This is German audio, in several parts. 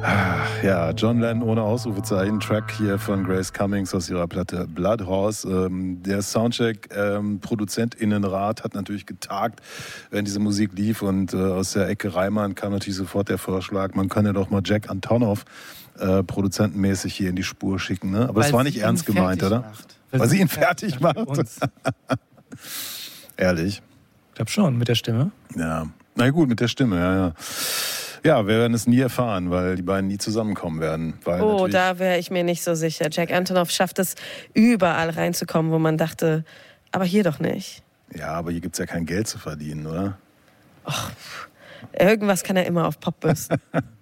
Ja, John Lennon ohne Ausrufezeichen, Track hier von Grace Cummings aus ihrer Platte Blood Horse. Der Soundcheck-ProduzentInnenrat hat natürlich getagt, wenn diese Musik lief, und aus der Ecke Reimann kam natürlich sofort der Vorschlag, man könne doch mal Jack Antonoff produzentenmäßig hier in die Spur schicken. Ne? Aber das war nicht ernst gemeint, oder? Weil sie ihn fertig macht. Ehrlich? Ich glaube schon, mit der Stimme. Ja, na gut, mit der Stimme, ja. Ja, wir werden es nie erfahren, weil die beiden nie zusammenkommen werden. Weil da wäre ich mir nicht so sicher. Jack Antonoff schafft es, überall reinzukommen, wo man dachte, aber hier doch nicht. Ja, aber hier gibt es ja kein Geld zu verdienen, oder? Ach, irgendwas kann er immer auf Pop bürsten.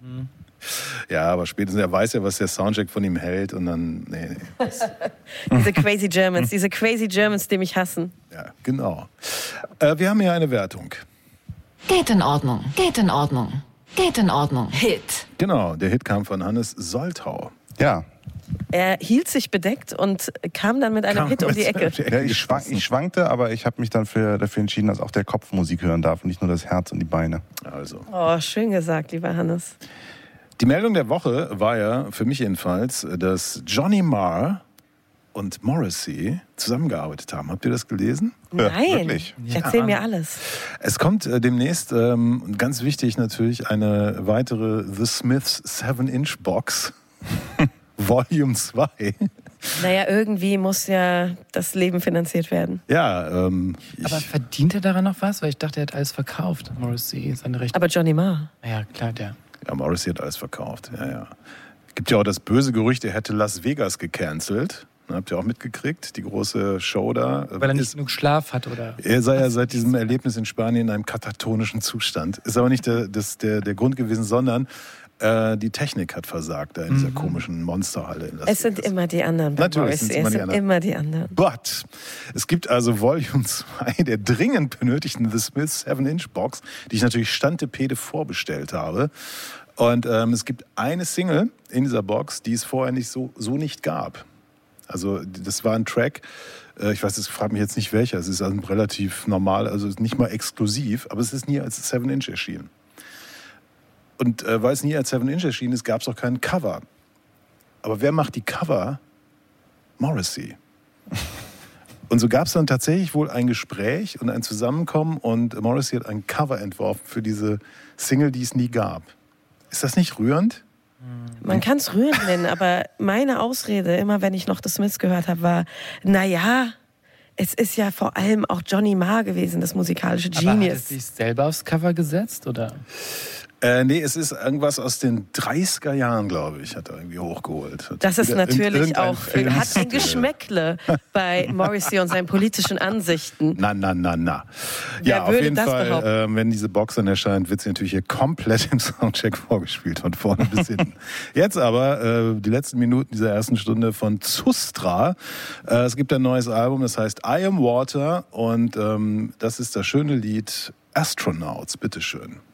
Ja, aber spätestens, er weiß ja, was der Soundcheck von ihm hält, und dann, nee. Diese crazy Germans, die mich hassen. Ja, genau. Wir haben hier eine Wertung. Geht in Ordnung, geht in Ordnung. Geht in Ordnung. Hit. Genau, der Hit kam von Hannes Soltau. Ja. Er hielt sich bedeckt und kam dann mit einem Hit um die Ecke. Ja, ich schwankte, aber ich habe mich dann dafür entschieden, dass auch der Kopf Musik hören darf und nicht nur das Herz und die Beine. Also. Oh, schön gesagt, lieber Hannes. Die Meldung der Woche war ja, für mich jedenfalls, dass Johnny Marr und Morrissey zusammengearbeitet haben. Habt ihr das gelesen? Nein, ja, wirklich? Erzähl mir alles. Es kommt demnächst, ganz wichtig natürlich, eine weitere The Smiths 7-Inch-Box, Volume 2. Naja, irgendwie muss ja das Leben finanziert werden. Ja, aber verdient er daran noch was? Weil ich dachte, er hat alles verkauft, Morrissey, seine Rechte. Aber Johnny Marr. Ja, klar, der. Ja, Morrissey hat alles verkauft, ja. Gibt ja auch das böse Gerücht, er hätte Las Vegas gecancelt. Habt ihr auch mitgekriegt, die große Show da. Weil er nicht genug Schlaf hat, oder? Er sei ja seit diesem Erlebnis in Spanien in einem katatonischen Zustand. Ist aber nicht der Grund gewesen, sondern die Technik hat versagt da in dieser komischen Monsterhalle in Las Vegas. Es sind immer die anderen bei Natürlich Morrissey. Es sind immer die anderen. But es gibt also Volume 2 der dringend benötigten The Smiths 7-Inch-Box, die ich natürlich standepede vorbestellt habe. Und es gibt eine Single in dieser Box, die es vorher so nicht gab. Also das war ein Track, ich weiß, das fragt mich jetzt nicht welcher, es ist also relativ normal, also nicht mal exklusiv, aber es ist nie als 7-Inch erschienen. Und weil es nie als 7-Inch erschienen ist, gab es auch keinen Cover. Aber wer macht die Cover? Morrissey. Und so gab es dann tatsächlich wohl ein Gespräch und ein Zusammenkommen, und Morrissey hat ein Cover entworfen für diese Single, die es nie gab. Ist das nicht rührend? Man kann es rührend nennen, aber meine Ausrede, immer wenn ich noch The Smiths gehört habe, war, naja, es ist ja vor allem auch Johnny Marr gewesen, das musikalische Genius. Aber hat es sich selber aufs Cover gesetzt, oder? Nee, es ist irgendwas aus den 30er Jahren, glaube ich, hat er irgendwie hochgeholt. Das ist natürlich auch, hat ein Geschmäckle bei Morrissey und seinen politischen Ansichten. Na. Ja, auf jeden Fall, wenn diese Box dann erscheint, wird sie natürlich hier komplett im Soundcheck vorgespielt, von vorne bis hinten. Jetzt aber die letzten Minuten dieser ersten Stunde von Zustra. Es gibt ein neues Album, das heißt I Am Water, und das ist das schöne Lied Astronauts. Bitteschön.